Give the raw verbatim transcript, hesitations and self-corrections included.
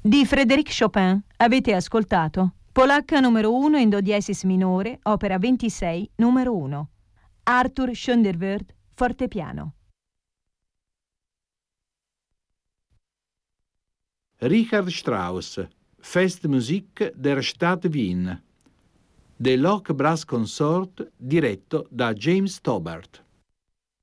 Di Frédéric Chopin avete ascoltato Polacca numero uno in do diesis minore, opera ventisei, numero uno. Arthur Schoenderwirth, fortepiano. Richard Strauss, Festmusik der Stadt Wien. The Loch Brass Consort, diretto da James Tobart.